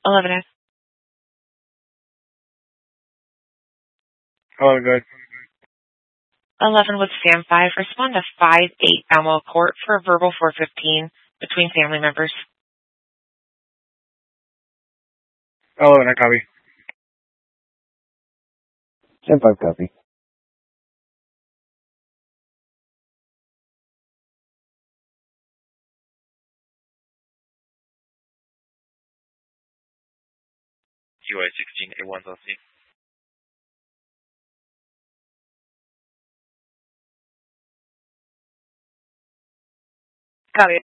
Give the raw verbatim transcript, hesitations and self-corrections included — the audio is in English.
eleven S. Oh, good. eleven with Sam five. Respond to five eight Alamo Court for a verbal four fifteen between family members. eleven, I copy. Sam five, copy. U I sixteen A one L C. Copy.